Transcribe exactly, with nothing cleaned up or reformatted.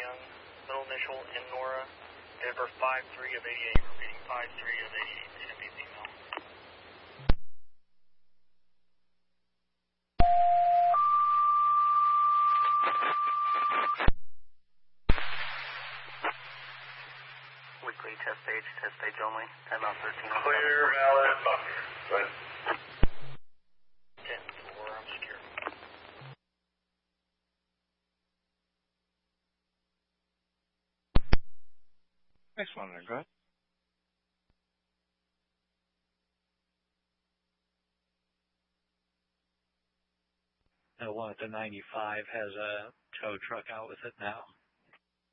Young, middle initial in Nora, Denver five three of eighty-eight, repeating five three of eighty-eight, P N B female. Weekly test stage, test stage only, ten out thirteen. Clear, Alan, Bucker. Good. ten four, I'm secure. Next one, go ahead. The one at the ninety-five has a tow truck out with it now.